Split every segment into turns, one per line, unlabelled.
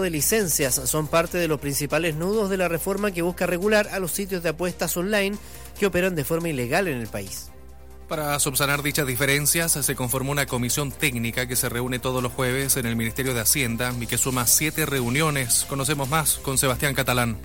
de licencias son parte de los principales nudos de la reforma que busca regular a los sitios de apuestas online que operan de forma ilegal en el país.
Para subsanar dichas diferencias, se conformó una comisión técnica que se reúne todos los jueves en el Ministerio de Hacienda y que suma 7 reuniones. Conocemos más con Sebastián Catalán.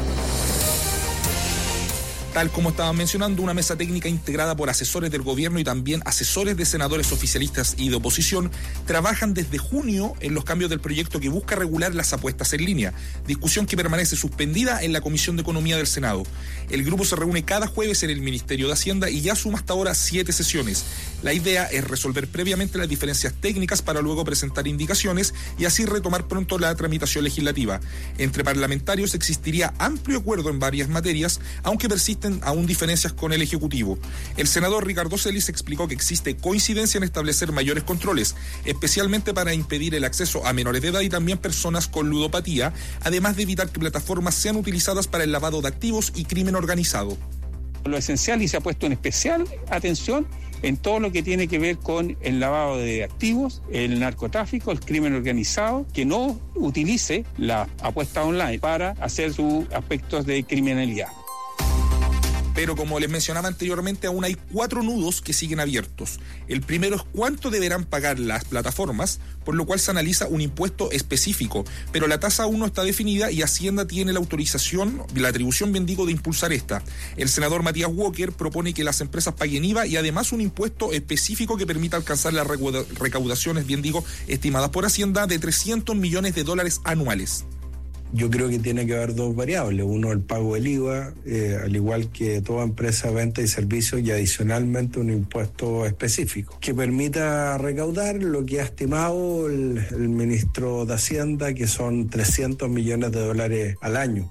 Tal como estaban mencionando, una mesa técnica integrada por asesores del gobierno y también asesores de senadores oficialistas y de oposición trabajan desde junio en los cambios del proyecto que busca regular las apuestas en línea, discusión que permanece suspendida en la Comisión de Economía del Senado. El grupo se reúne cada jueves en el Ministerio de Hacienda y ya suma hasta ahora 7 sesiones. La idea es resolver previamente las diferencias técnicas para luego presentar indicaciones y así retomar pronto la tramitación legislativa. Entre parlamentarios existiría amplio acuerdo en varias materias, aunque persisten aún diferencias con el Ejecutivo. El senador Ricardo Celis explicó que existe coincidencia en establecer mayores controles, especialmente para impedir el acceso a menores de edad y también personas con ludopatía, además de evitar que plataformas sean utilizadas para el lavado de activos y crimen organizado.
Lo esencial, y se ha puesto en especial atención en todo lo que tiene que ver con el lavado de activos, el narcotráfico, el crimen organizado, que no utilice la apuesta online para hacer sus aspectos de criminalidad.
Pero como les mencionaba anteriormente, aún hay 4 nudos que siguen abiertos. El primero es cuánto deberán pagar las plataformas, por lo cual se analiza un impuesto específico, pero la tasa aún no está definida y Hacienda tiene la autorización, la atribución, bien digo, de impulsar esta. El senador Matías Walker propone que las empresas paguen IVA y además un impuesto específico que permita alcanzar las recaudaciones, bien digo, estimadas por Hacienda de $300 millones anuales.
Yo creo que tiene que haber 2 variables. Uno, el pago del IVA, al igual que toda empresa de venta y servicios, y adicionalmente un impuesto específico que permita recaudar lo que ha estimado el ministro de Hacienda, que son $300 millones al año.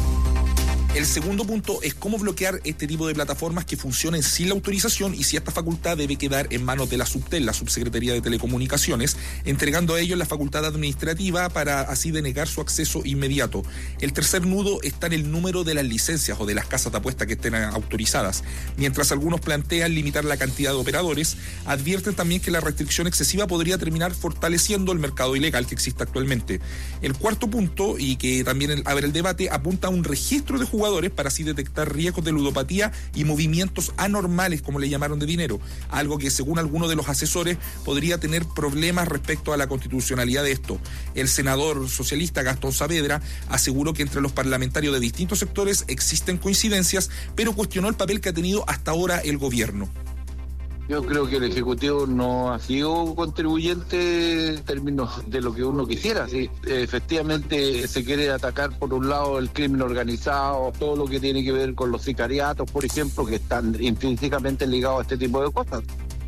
El segundo punto es cómo bloquear este tipo de plataformas que funcionen sin la autorización y si esta facultad debe quedar en manos de la SUBTEL, la Subsecretaría de Telecomunicaciones, entregando a ellos la facultad administrativa para así denegar su acceso inmediato. El tercer nudo está en el número de las licencias o de las casas de apuesta que estén autorizadas. Mientras algunos plantean limitar la cantidad de operadores, advierten también que la restricción excesiva podría terminar fortaleciendo el mercado ilegal que existe actualmente. El cuarto punto, y que también abre el debate, apunta a un registro de jugadores para así detectar riesgos de ludopatía y movimientos anormales, como le llamaron, de dinero, algo que según algunos de los asesores podría tener problemas respecto a la constitucionalidad de esto. El senador socialista Gastón Saavedra aseguró que entre los parlamentarios de distintos sectores existen coincidencias, pero cuestionó el papel que ha tenido hasta ahora el gobierno.
Yo creo que el Ejecutivo no ha sido contribuyente en términos de lo que uno quisiera. Sí, efectivamente se quiere atacar por un lado el crimen organizado, todo lo que tiene que ver con los sicariatos, por ejemplo, que están intrínsecamente ligados a este tipo de cosas.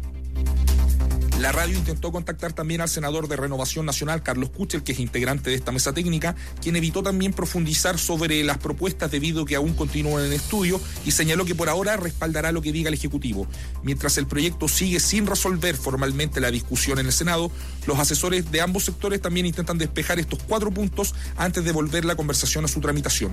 La radio intentó contactar también al senador de Renovación Nacional, Carlos Kuchel, que es integrante de esta mesa técnica, quien evitó también profundizar sobre las propuestas debido a que aún continúan en estudio y señaló que por ahora respaldará lo que diga el Ejecutivo. Mientras el proyecto sigue sin resolver formalmente la discusión en el Senado, los asesores de ambos sectores también intentan despejar estos 4 puntos antes de volver la conversación a su tramitación.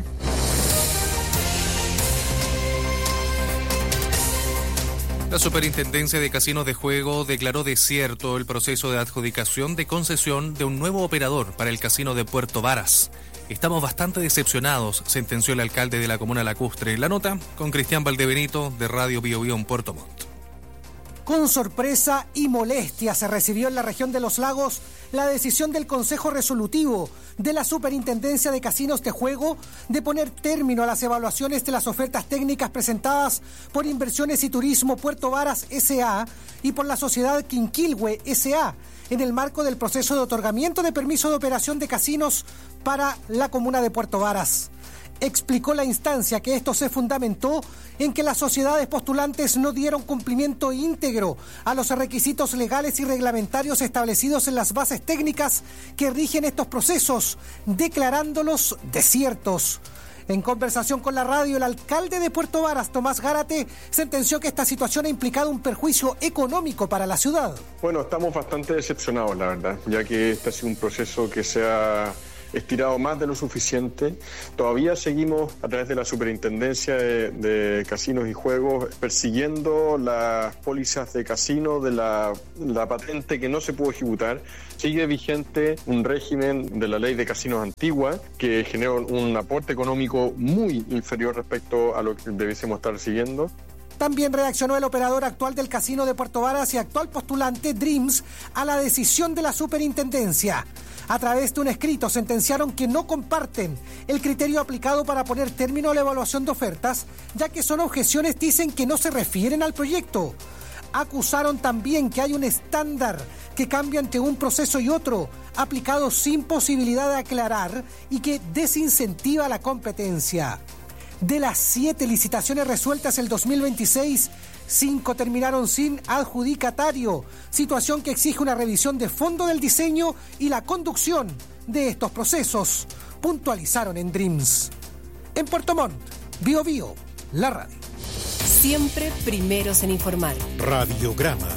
La Superintendencia de Casinos de Juego declaró desierto el proceso de adjudicación de concesión de un nuevo operador para el casino de Puerto Varas. Estamos bastante decepcionados, sentenció el alcalde de la comuna lacustre. La nota con Cristian Valdebenito de Radio Bio Bio en Puerto Montt.
Con sorpresa y molestia se recibió en la región de Los Lagos la decisión del Consejo Resolutivo de la Superintendencia de Casinos de Juego de poner término a las evaluaciones de las ofertas técnicas presentadas por Inversiones y Turismo Puerto Varas S.A. y por la sociedad Quinquilhue S.A. en el marco del proceso de otorgamiento de permiso de operación de casinos para la comuna de Puerto Varas. Explicó la instancia que esto se fundamentó en que las sociedades postulantes no dieron cumplimiento íntegro a los requisitos legales y reglamentarios establecidos en las bases técnicas que rigen estos procesos, declarándolos desiertos. En conversación con la radio, el alcalde de Puerto Varas, Tomás Gárate, sentenció que esta situación ha implicado un perjuicio económico para la ciudad.
Bueno, estamos bastante decepcionados, la verdad, ya que este ha sido un proceso que se ha estirado más de lo suficiente. Todavía seguimos a través de la Superintendencia de Casinos y Juegos persiguiendo las pólizas de casino de la patente que no se pudo ejecutar. Sigue vigente un régimen de la ley de casinos antigua que genera un aporte económico muy inferior respecto a lo que debiésemos estar recibiendo.
También reaccionó el operador actual del casino de Puerto Varas y actual postulante Dreams a la decisión de la superintendencia. A través de un escrito sentenciaron que no comparten el criterio aplicado para poner término a la evaluación de ofertas, ya que son objeciones, dicen, que no se refieren al proyecto. Acusaron también que hay un estándar que cambia entre un proceso y otro, aplicado sin posibilidad de aclarar y que desincentiva la competencia. De las 7 licitaciones resueltas el 2026, 5 terminaron sin adjudicatario, situación que exige una revisión de fondo del diseño y la conducción de estos procesos, puntualizaron en Dreams. En Puerto Montt, Bío Bío, la radio.
Siempre primeros en informar.
Radiograma.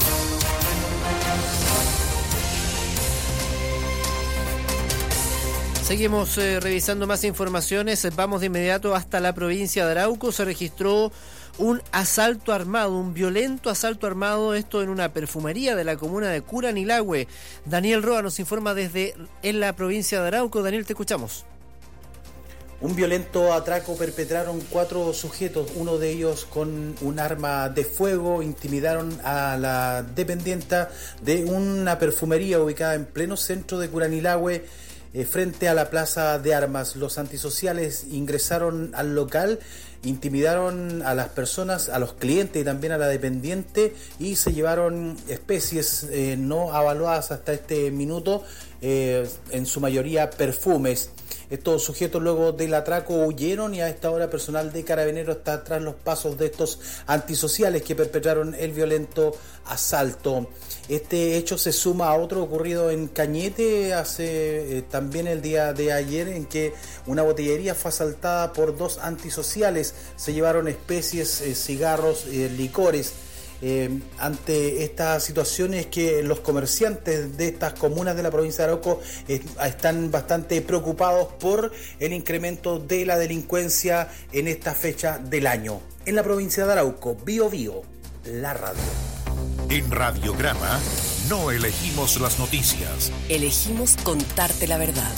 Seguimos revisando más informaciones. Vamos de inmediato hasta la provincia de Arauco. Se registró un asalto armado, un violento asalto armado, esto en una perfumería de la comuna de Curanilahue. Daniel Roa nos informa desde en la provincia de Arauco. Daniel, te escuchamos.
Un violento atraco perpetraron 4 sujetos, uno de ellos con un arma de fuego. Intimidaron a la dependienta de una perfumería ubicada en pleno centro de Curanilahue, frente a la plaza de armas. Los antisociales ingresaron al local, intimidaron a las personas, a los clientes y también a la dependiente, y se llevaron especies no avaluadas hasta este minuto, en su mayoría perfumes. Estos sujetos luego del atraco huyeron y a esta hora personal de Carabineros está tras los pasos de estos antisociales que perpetraron el violento asalto. Este hecho se suma a otro ocurrido en Cañete hace también el día de ayer, en que una botillería fue asaltada por 2 antisociales. Se llevaron especies, cigarros, licores. Ante estas situaciones, que los comerciantes de estas comunas de la provincia de Arauco están bastante preocupados por el incremento de la delincuencia en esta fecha del año. En la provincia de Arauco, Bío Bío, la radio.
En Radiograma no elegimos las noticias.
Elegimos contarte la verdad.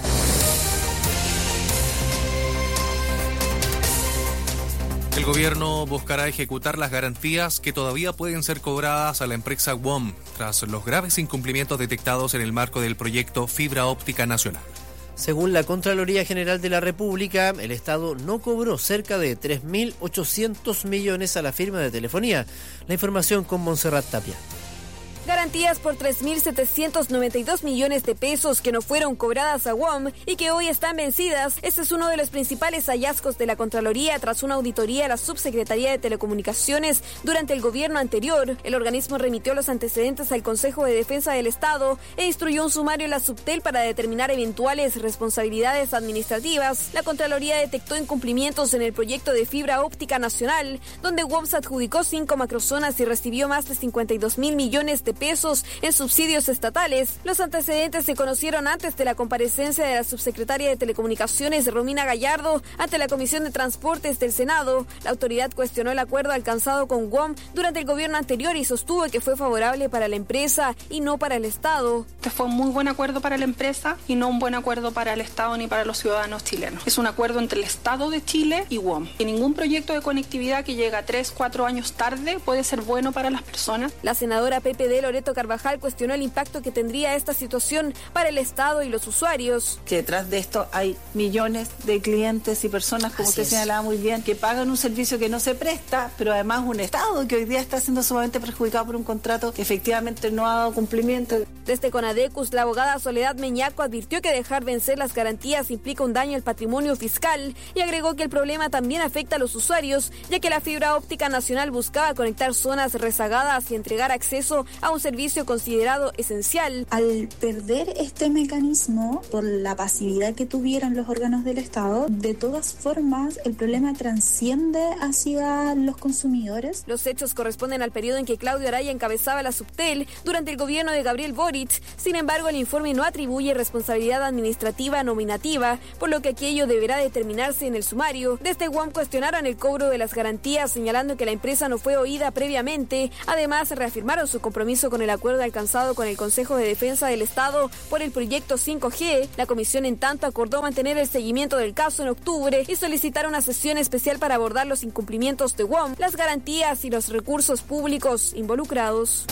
El gobierno buscará ejecutar las garantías que todavía pueden ser cobradas a la empresa WOM tras los graves incumplimientos detectados en el marco del proyecto Fibra Óptica Nacional.
Según la Contraloría General de la República, el Estado no cobró cerca de 3.800 millones a la firma de telefonía. La información con Montserrat Tapia.
Garantías por 3.792 millones de pesos que no fueron cobradas a WOM y que hoy están vencidas. Este es uno de los principales hallazgos de la Contraloría tras una auditoría a la Subsecretaría de Telecomunicaciones durante el gobierno anterior. El organismo remitió los antecedentes al Consejo de Defensa del Estado e instruyó un sumario en la Subtel para determinar eventuales responsabilidades administrativas. La Contraloría detectó incumplimientos en el proyecto de Fibra Óptica Nacional, donde WOM se adjudicó 5 macrozonas y recibió más de 52.000 millones de pesos en subsidios estatales. Los antecedentes se conocieron antes de la comparecencia de la subsecretaria de Telecomunicaciones, Romina Gallardo, ante la Comisión de Transportes del Senado. La autoridad cuestionó el acuerdo alcanzado con WOM durante el gobierno anterior y sostuvo que fue favorable para la empresa y no para el Estado.
Este fue un muy buen acuerdo para la empresa y no un buen acuerdo para el Estado ni para los ciudadanos chilenos. Es un acuerdo entre el Estado de Chile y WOM. Y ningún proyecto de conectividad que llega 3-4 años tarde puede ser bueno para las personas.
La senadora PPD Loreto Carvajal cuestionó el impacto que tendría esta situación para el Estado y los usuarios.
Que detrás de esto hay millones de clientes y personas, como usted señalaba muy bien, que pagan un servicio que no se presta, pero además un Estado que hoy día está siendo sumamente perjudicado por un contrato que efectivamente no ha dado cumplimiento.
Desde Conadecus, la abogada Soledad Meñaco advirtió que dejar vencer las garantías implica un daño al patrimonio fiscal y agregó que el problema también afecta a los usuarios, ya que la fibra óptica nacional buscaba conectar zonas rezagadas y entregar acceso a un servicio considerado esencial.
Al perder este mecanismo, por la pasividad que tuvieron los órganos del Estado, de todas formas el problema trasciende hacia los consumidores.
Los hechos corresponden al periodo en que Claudio Araya encabezaba la Subtel durante el gobierno de Gabriel Boric. Sin embargo, el informe no atribuye responsabilidad administrativa nominativa, por lo que aquello deberá determinarse en el sumario. Desde UOM cuestionaron el cobro de las garantías, señalando que la empresa no fue oída previamente. Además, reafirmaron su compromiso con el acuerdo alcanzado con el Consejo de Defensa del Estado por el proyecto 5G. La comisión, en tanto, acordó mantener el seguimiento del caso en octubre y solicitar una sesión especial para abordar los incumplimientos de UOM, las garantías y los recursos públicos involucrados.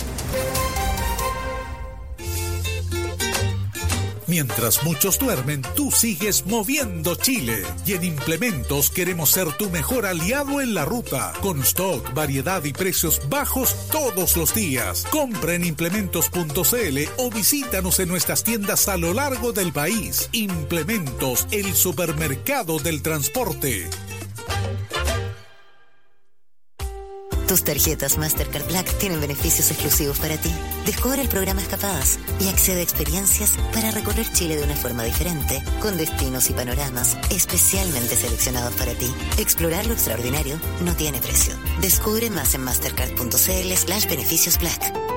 Mientras muchos duermen, tú sigues moviendo Chile. Y en Implementos queremos ser tu mejor aliado en la ruta. Con stock, variedad y precios bajos todos los días. Compra en implementos.cl o visítanos en nuestras tiendas a lo largo del país. Implementos, el supermercado del transporte.
Tus tarjetas Mastercard Black tienen beneficios exclusivos para ti. Descubre el programa Escapadas y accede a experiencias para recorrer Chile de una forma diferente, con destinos y panoramas especialmente seleccionados para ti. Explorar lo extraordinario no tiene precio. Descubre más en mastercard.cl/beneficios Black.